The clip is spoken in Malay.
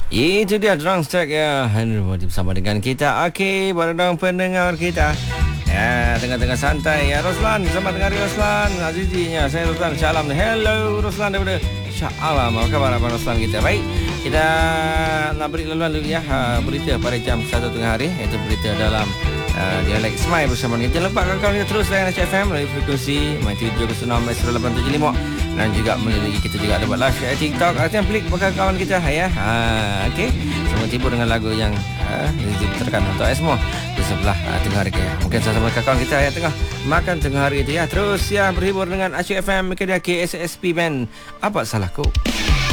Itu dia Drunk Stack ya. Bersama dengan kita Aki, barang pendengar kita. Ya, tengah-tengah santai ya. Roslan, bersama dengan Roslan Azizinya. Saya Roslan Shah Alam. Hello Roslan daripada Shah Alam. Apa khabar Abang Roslan kita? Baik, kita nak beri laluan dulu ya. Berita pada jam 1 tengah hari, iaitu berita dalam dialek Semai bersama kita. Jangan lupa kawan-kawan kita terus layan HFM melalui frekuensi 97.6 dan juga melalui kita juga ada buat live di TikTok. Artinya klik bakal kawan kita ya. Okey. Semua tiba dengan lagu yang diterkan untuk semua di sebelah tengah hari ya. Mungkin sama kawan kita yang tengah makan tengah hari itu ya. Terus ya berhibur dengan HFM Media KSSP Band. Apa salahku?